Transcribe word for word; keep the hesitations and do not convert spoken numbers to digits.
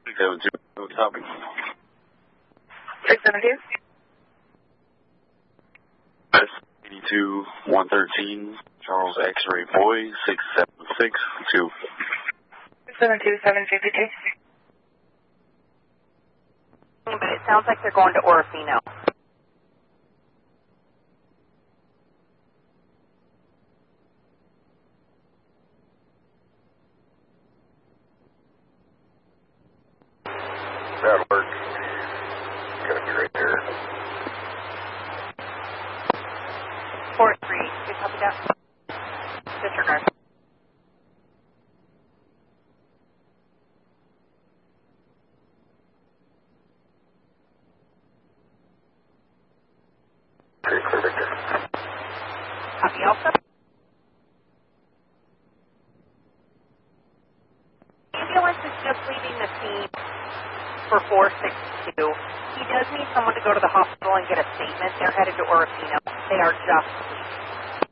seven two, copy. six seven two? S eighty-two one thirteen, Charles X-Ray Boy, six seven six two. six seven two, seven fifty-two. But it sounds like they're going to Orofino. That works. Gotta be right there. four three, you copy that? Disregard. Pretty clear, Victor. Copy Alpha. Ambulance is just leaving the scene for four six two. He does need someone to go to the hospital and get a statement. They're headed to Orofino. They are just leaving.